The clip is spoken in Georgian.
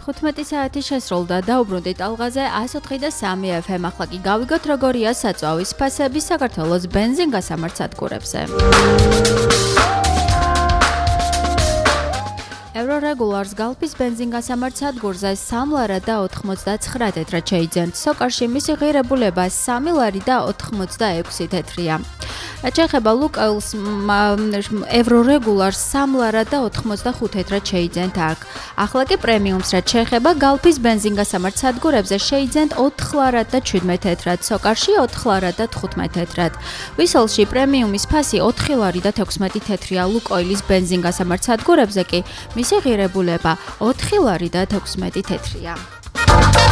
15 საათი შესრულდა და უბრუნდით ალღაზე 104 და 3 FM. ახლა კი გავიგოთ როგორია საწვავის ფასები საქართველოს ბენზინგასამართ სადგურებზე. ევრორეგულარს გალფის ბენზინგასამართ სადგურზე 3 ლარა და 99 თეთრად შეიძენთ. სოკარში მისი ღირებულება 3 ლარი და 86 თეთრია. ჩეხება ლუკაილს ევრორეგულარს 3 ლარა და 85 თეთრად შეიძენთ აქ. ახლა კი პრემიუმს რაც შეეხება გალფის ბენზინგასამართ სადგურებზე შეიძენთ 4 ლარა და 17 თეთრად, სოკარში 4 ლარა და 15 თეთრად. ვისელში პრემიუმის ფასი 4 ლარი და 16 თეთრია, ლუკოილის ბენზინგასამართ სადგურებზე კი მისი ღირებულება 4 ლარი და 16 თეთრია.